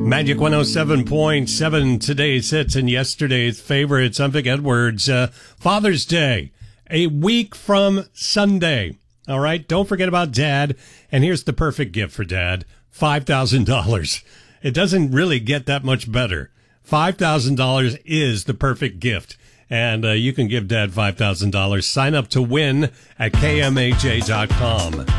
Magic 107.7, today's hits and yesterday's favorites. I'm Vic Edwards. Father's Day, a week from Sunday. All right, don't forget about Dad. And here's the perfect gift for Dad, $5,000. It doesn't really get that much better. $5,000 is the perfect gift. And you can give Dad $5,000. Sign up to win at KMAJ.com.